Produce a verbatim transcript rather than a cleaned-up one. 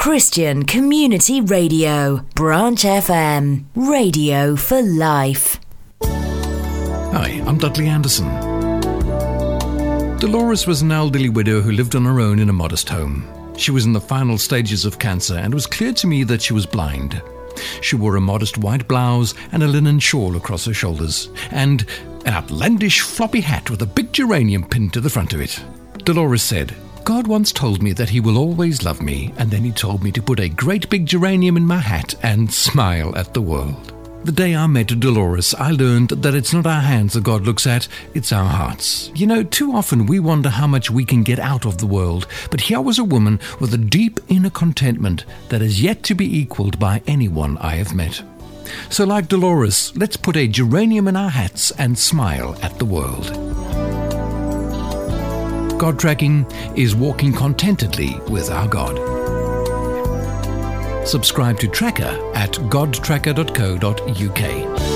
Christian Community Radio, Branch F M, radio for life. Hi, I'm Dudley Anderson. Dolores was an elderly widow who lived on her own in a modest home. She was in the final stages of cancer, and it was clear to me that she was blind. She wore a modest white blouse and a linen shawl across her shoulders, and an outlandish floppy hat with a big geranium pinned to the front of it. Dolores said, "God once told me that he will always love me, and then he told me to put a great big geranium in my hat and smile at the world." The day I met Dolores, I learned that it's not our hands that God looks at, it's our hearts. You know, too often we wonder how much we can get out of the world, but here was a woman with a deep inner contentment that is yet to be equaled by anyone I have met. So like Dolores, let's put a geranium in our hats and smile at the world. God tracking is walking contentedly with our God. Subscribe to Tracker at god tracker dot co dot uk.